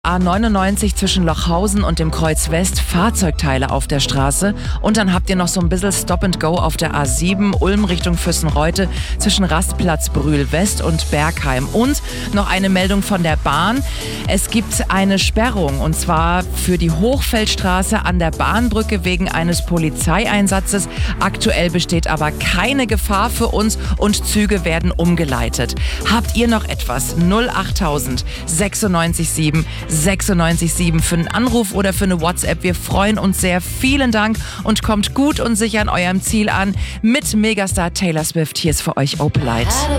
A99 zwischen Lochhausen und dem Kreuz West Fahrzeugteile auf der Straße. Und dann habt ihr noch so ein bisschen Stop and Go auf der A7 Ulm Richtung Füssenreute zwischen Rastplatz Brühl West und Bergheim. Und noch eine Meldung von der Bahn. Es gibt eine Sperrung und zwar für die Hochfeldstraße an der Bahnbrücke wegen eines Polizeieinsatzes. Aktuell besteht aber keine Gefahr für uns und Züge werden umgeleitet. Habt ihr noch etwas? 08000 96 7 für einen Anruf oder für eine WhatsApp. Wir freuen uns sehr. Vielen Dank und kommt gut und sicher an eurem Ziel an mit Megastar Taylor Swift. Hier ist für euch Opalite.